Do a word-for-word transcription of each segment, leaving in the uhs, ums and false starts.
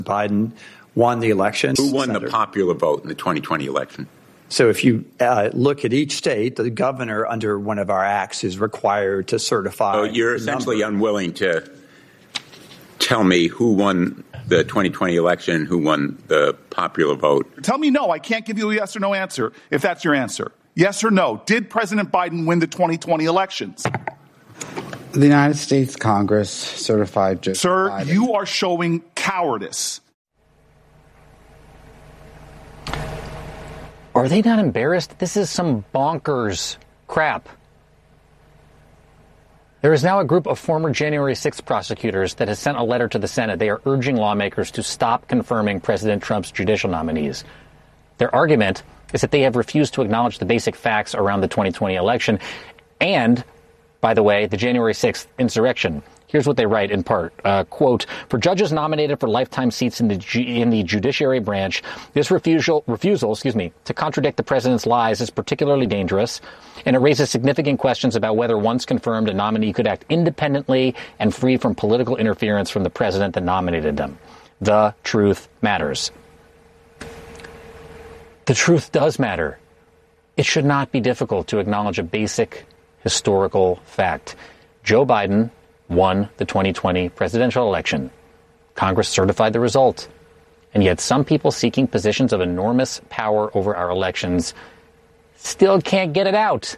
Biden won the election. Who won Senator. the popular vote in the twenty twenty election? So if you uh, look at each state, the governor under one of our acts is required to certify. So you're essentially unwilling to tell me who won the twenty twenty election, who won the popular vote. Tell me no. I can't give you a yes or no answer if that's your answer. Yes or no. Did President Biden win the twenty twenty elections? The United States Congress certified Joe Sir, Biden. you are showing cowardice. Are they not embarrassed? This is some bonkers crap. There is now a group of former January sixth prosecutors that has sent a letter to the Senate. They are urging lawmakers to stop confirming President Trump's judicial nominees. Their argument is that they have refused to acknowledge the basic facts around the twenty twenty election and, by the way, the January sixth insurrection. Here's what they write in part, uh, quote, for judges nominated for lifetime seats in the G- in the judiciary branch, this refusal, refusal, excuse me, to contradict the president's lies is particularly dangerous, and it raises significant questions about whether once confirmed a nominee could act independently and free from political interference from the president that nominated them. The truth matters. The truth does matter. It should not be difficult to acknowledge a basic historical fact. Joe Biden won the twenty twenty presidential election. Congress certified the result. And yet some people seeking positions of enormous power over our elections still can't get it out.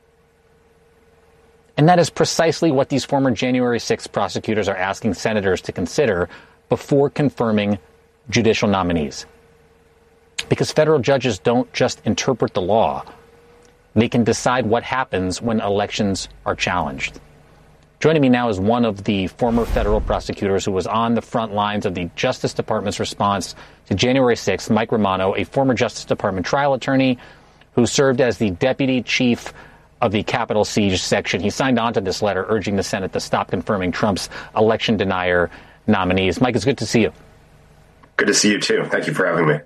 And that is precisely what these former January sixth prosecutors are asking senators to consider before confirming judicial nominees. Because federal judges don't just interpret the law. They can decide what happens when elections are challenged. Joining me now is one of the former federal prosecutors who was on the front lines of the Justice Department's response to January sixth, Mike Romano, a former Justice Department trial attorney who served as the deputy chief of the Capitol Siege section. He signed on to this letter urging the Senate to stop confirming Trump's election denier nominees. Mike, it's good to see you. Good to see you, too. Thank you for having me.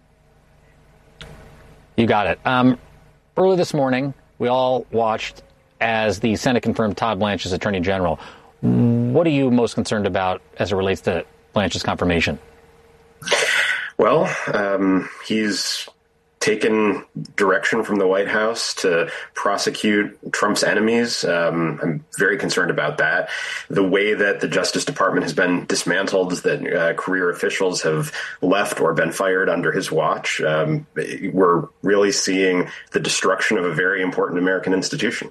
You got it. Um, early this morning, we all watched as the Senate confirmed Todd Blanche as Attorney General. What are you most concerned about as it relates to Blanche's confirmation? Well, um, he's taken direction from the White House to prosecute Trump's enemies. Um, I'm very concerned about that. The way that the Justice Department has been dismantled, that uh, career officials have left or been fired under his watch, um, we're really seeing the destruction of a very important American institution.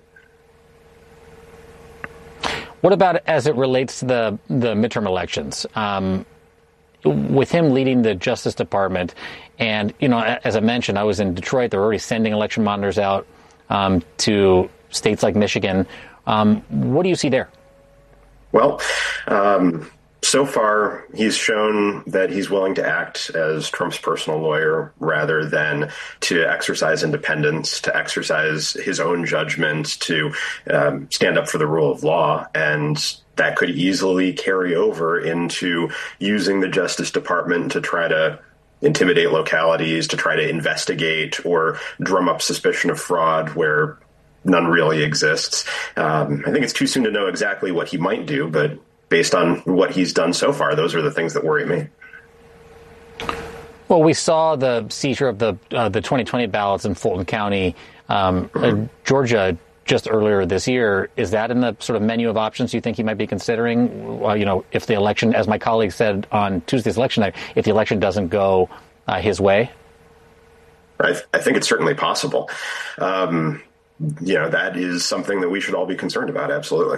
What about as it relates to the, the midterm elections? Um, with him leading the Justice Department, and, you know, as I mentioned, I was in Detroit. They're already sending election monitors out um, to states like Michigan. Um, what do you see there? Well, um, so far, he's shown that he's willing to act as Trump's personal lawyer rather than to exercise independence, to exercise his own judgment, to um, stand up for the rule of law. And that could easily carry over into using the Justice Department to try to intimidate localities, to try to investigate or drum up suspicion of fraud where none really exists. Um, I think it's too soon to know exactly what he might do, but based on what he's done so far, those are the things that worry me. Well, we saw the seizure of the uh, the twenty twenty ballots in Fulton County, um, mm-hmm. uh, Georgia, just earlier this year. Is that in the sort of menu of options you think he might be considering? Well, you know, if the election, as my colleague said on Tuesday's election night, if the election doesn't go uh, his way? I, th- I think it's certainly possible. Um, you know, that is something that we should all be concerned about. Absolutely.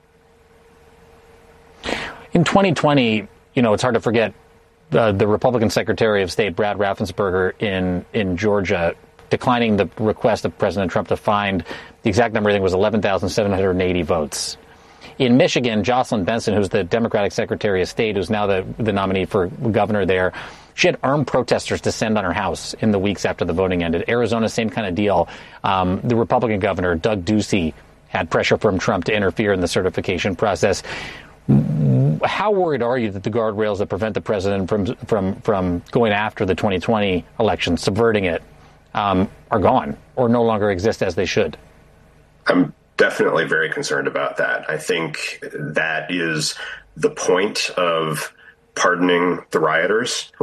In twenty twenty, you know, it's hard to forget uh, the Republican Secretary of State, Brad Raffensperger, in, in Georgia, declining the request of President Trump to find the exact number, I think, was eleven thousand seven hundred eighty votes. In Michigan, Jocelyn Benson, who's the Democratic Secretary of State, who's now the, the nominee for governor there, she had armed protesters descend on her house in the weeks after the voting ended. Arizona, same kind of deal. Um, the Republican governor, Doug Ducey, had pressure from Trump to interfere in the certification process. How worried are you that the guardrails that prevent the president from from from going after the twenty twenty election, subverting it, um, are gone or no longer exist as they should? I'm definitely very concerned about that. I think that is the point of pardoning the rioters.